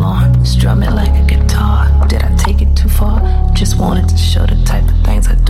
more. Strum it like a guitar. Did I